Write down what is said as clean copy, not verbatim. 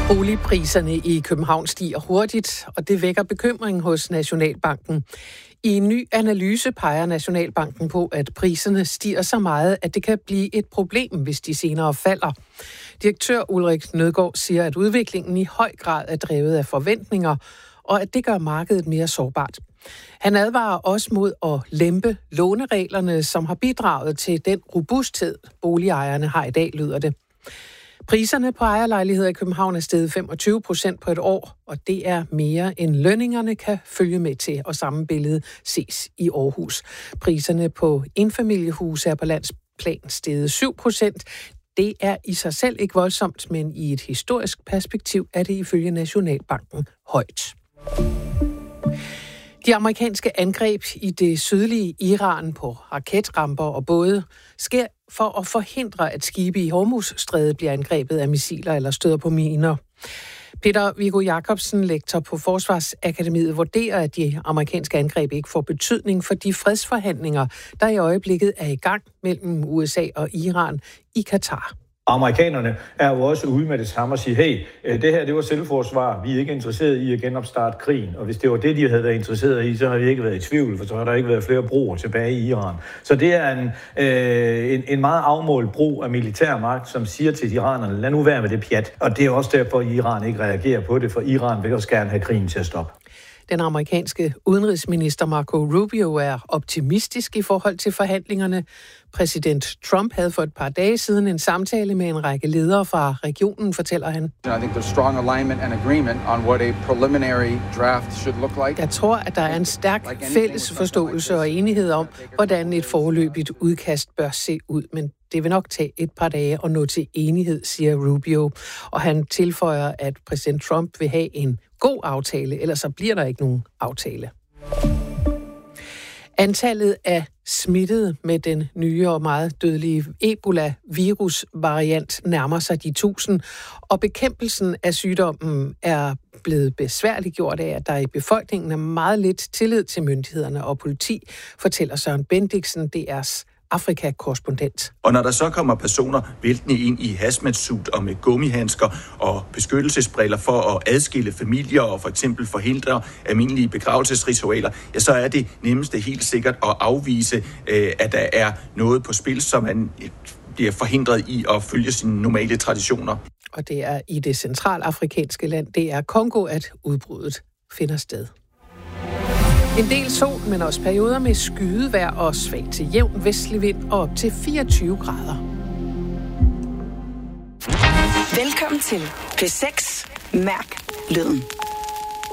Boligpriserne i København stiger hurtigt, og det vækker bekymring hos Nationalbanken. I en ny analyse peger Nationalbanken på, at priserne stiger så meget, at det kan blive et problem, hvis de senere falder. Direktør Ulrik Nødgaard siger, at udviklingen i høj grad er drevet af forventninger, og at det gør markedet mere sårbart. Han advarer også mod at lempe lånereglerne, som har bidraget til den robusthed, boligejerne har i dag, lyder det. Priserne på ejerlejligheder i København er steget 25% på et år, og det er mere end lønningerne kan følge med til, og samme billede ses i Aarhus. Priserne på enfamiliehuse er på landsplan steget 7%. Det er i sig selv ikke voldsomt, men i et historisk perspektiv er det ifølge Nationalbanken højt. De amerikanske angreb i det sydlige Iran på raketramper og både sker for at forhindre, at skibe i Hormuzstrædet bliver angrebet af missiler eller støder på miner. Peter Viggo Jacobsen, lektor på Forsvarsakademiet, vurderer, at de amerikanske angreb ikke får betydning for de fredsforhandlinger, der i øjeblikket er i gang mellem USA og Iran i Katar. Amerikanerne er jo også ude med det samme og sige, hey, det her det var selvforsvar, vi er ikke interesseret i at genopstarte krigen. Og hvis det var det, de havde været interesseret i, så har vi ikke været i tvivl, for så har der ikke været flere broer tilbage i Iran. Så det er en meget afmålt brug af militærmagt, som siger til iranerne, lad nu være med det pjat. Og det er også derfor, at Iran ikke reagerer på det, for Iran vil også gerne have krigen til at stoppe. Den amerikanske udenrigsminister Marco Rubio er optimistisk i forhold til forhandlingerne. Præsident Trump havde for et par dage siden en samtale med en række ledere fra regionen, fortæller han. Jeg tror, at der er en stærk fælles forståelse og enighed om, hvordan et foreløbigt udkast bør se ud, men det vil nok tage et par dage at nå til enighed, siger Rubio. Og han tilføjer, at præsident Trump vil have en god aftale, ellers så bliver der ikke nogen aftale. Antallet af smittede med den nye og meget dødelige Ebola-virusvariant nærmer sig de 1000, og bekæmpelsen af sygdommen er blevet besværliggjort af, at der i befolkningen er meget lidt tillid til myndighederne og politi, fortæller Søren Bendiksen, DR's Afrika-korrespondent. Og når der så kommer personer væltende ind i hazmat-suit og med gummihandsker og beskyttelsesbriller for at adskille familier og for eksempel forhindre almindelige begravelsesritualer, ja, så er det nemmeste helt sikkert at afvise, at der er noget på spil, som man bliver forhindret i at følge sine normale traditioner. Og det er i det centralafrikanske land, det er Kongo, at udbruddet finder sted. En del sol, men også perioder med skydevejr og svag til jævn vestlig vind og op til 24 grader. Velkommen til P6 Mærk Lyden.